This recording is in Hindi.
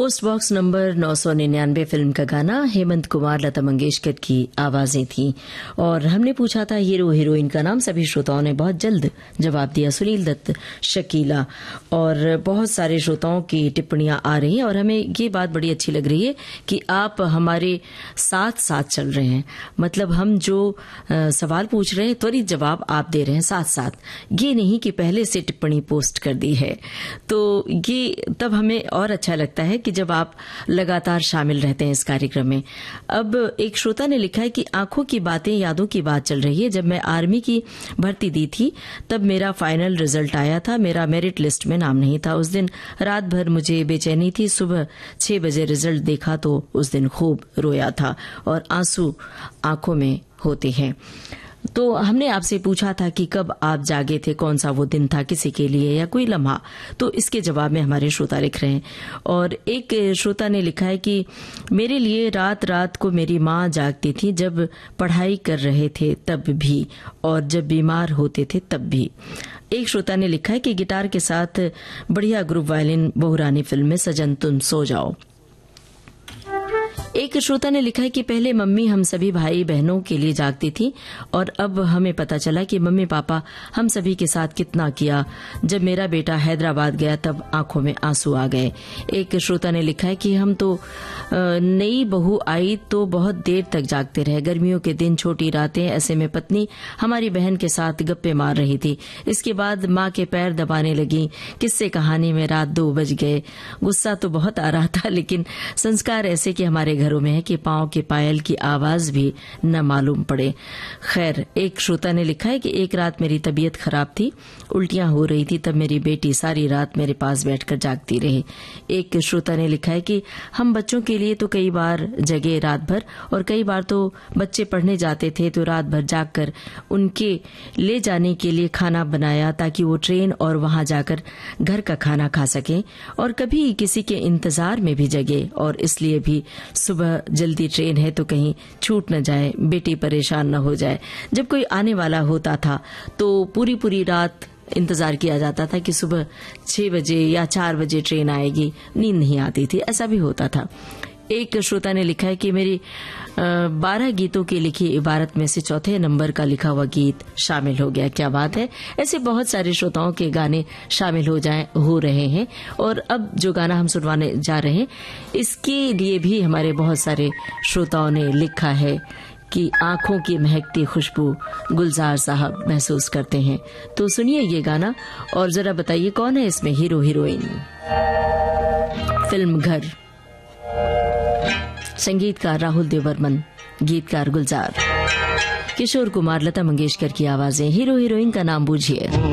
पोस्ट बॉक्स नंबर 999 फिल्म का गाना हेमंत कुमार लता मंगेशकर की आवाजें थी और हमने पूछा था हीरो हीरोइन का नाम। सभी श्रोताओं ने बहुत जल्द जवाब दिया। सुनील दत्त, शकीला और बहुत सारे श्रोताओं की टिप्पणियां आ रही हैं और हमें ये बात बड़ी अच्छी लग रही है कि आप हमारे साथ साथ चल रहे हैं। मतलब हम जो सवाल पूछ रहे हैं त्वरित जवाब आप दे रहे हैं साथ साथ, ये नहीं कि पहले से टिप्पणी पोस्ट कर दी है। तो ये तब हमें और अच्छा लगता है कि जब आप लगातार शामिल रहते हैं इस कार्यक्रम में। अब एक श्रोता ने लिखा है कि आंखों की बातें यादों की बात चल रही है। जब मैं आर्मी की भर्ती दी थी तब मेरा फाइनल रिजल्ट आया था, मेरा मेरिट लिस्ट में नाम नहीं था। उस दिन रात भर मुझे बेचैनी थी। सुबह 6 बजे रिजल्ट देखा तो उस दिन खूब रोया था और आंसू आंखों में होते हैं। तो हमने आपसे पूछा था कि कब आप जागे थे, कौन सा वो दिन था किसी के लिए या कोई लम्हा। तो इसके जवाब में हमारे श्रोता लिख रहे हैं और एक श्रोता ने लिखा है कि मेरे लिए रात रात को मेरी माँ जागती थी, जब पढ़ाई कर रहे थे तब भी और जब बीमार होते थे तब भी। एक श्रोता ने लिखा है कि गिटार के साथ बढ़िया ग्रुप वायलिन बहुरानी फिल्म में सजन तुम सो जाओ। एक श्रोता ने लिखा है कि पहले मम्मी हम सभी भाई बहनों के लिए जागती थी और अब हमें पता चला कि मम्मी पापा हम सभी के साथ कितना किया। जब मेरा बेटा हैदराबाद गया तब आंखों में आंसू आ गए। एक श्रोता ने लिखा है कि हम तो नई बहू आई तो बहुत देर तक जागते रहे। गर्मियों के दिन, छोटी रातें, ऐसे में पत्नी हमारी बहन के साथ गप्पे मार रही थी। इसके बाद माँ के पैर दबाने लगी। किस्से कहानी में रात 2 बज गए। गुस्सा तो बहुत आ रहा था लेकिन संस्कार ऐसे कि हमारे घरों में है कि पांव के पायल की आवाज भी न मालूम पड़े। खैर, एक श्रोता ने लिखा है कि एक रात मेरी तबीयत खराब थी, उल्टियां हो रही थी, तब मेरी बेटी सारी रात मेरे पास बैठकर जागती रही। एक श्रोता ने लिखा है कि हम बच्चों के लिए तो कई बार जगे रात भर और कई बार तो बच्चे पढ़ने जाते थे तो रात भर जागकर उनके ले जाने के लिए खाना बनाया ताकि वो ट्रेन और वहां जाकर घर का खाना खा सकें। और कभी किसी के इंतजार में भी जगे और इसलिए भी सुबह जल्दी ट्रेन है तो कहीं छूट न जाए, बेटी परेशान न हो जाए। जब कोई आने वाला होता था तो पूरी पूरी रात इंतजार किया जाता था कि सुबह 6 बजे या 4 बजे ट्रेन आएगी। नींद नहीं आती थी, ऐसा भी होता था। एक श्रोता ने लिखा है कि मेरी 12 गीतों की लिखी इबारत में से चौथे नंबर का लिखा हुआ गीत शामिल हो गया। क्या बात है। ऐसे बहुत सारे श्रोताओं के गाने शामिल हो रहे हैं और अब जो गाना हम सुनवाने जा रहे हैं इसके लिए भी हमारे बहुत सारे श्रोताओं ने लिखा है कि आंखों की महकती खुशबू गुलजार साहब महसूस करते हैं। तो सुनिए ये गाना और जरा बताइए कौन है इसमें हीरो हीरोइन। फिल्म घर, संगीतकार राहुल देव बर्मन, गीतकार गुलजार, किशोर कुमार, लता मंगेशकर की आवाजें। हीरो हीरोइन का नाम बूझिए।